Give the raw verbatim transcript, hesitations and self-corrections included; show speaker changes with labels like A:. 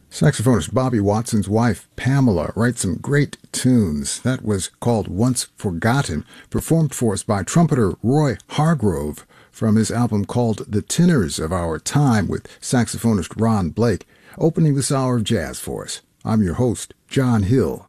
A: Saxophonist Bobby Watson's wife, Pamela, writes some great tunes. That was called Once Forgotten, performed for us by trumpeter Roy Hargrove from his album called The Tenors of Our Time with saxophonist Ron Blake, opening this hour of jazz for us. I'm your host, John Hill.